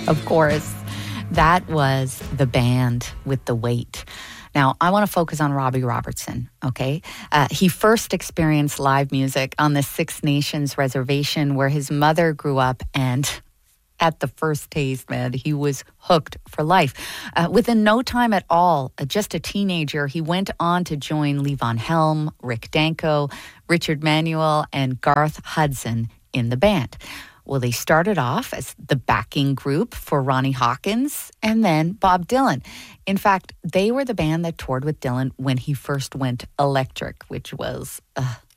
Of course, that was the band with The Weight. Now, I want to focus on Robbie Robertson, okay? He first experienced live music on the Six Nations reservation where his mother grew up, and at the first taste, man, he was hooked for life. Within no time at all, just a teenager, he went on to join Levon Helm, Rick Danko, Richard Manuel, and Garth Hudson in the band. Well, they started off as the backing group for Ronnie Hawkins and then Bob Dylan. In fact, they were the band that toured with Dylan when he first went electric, which was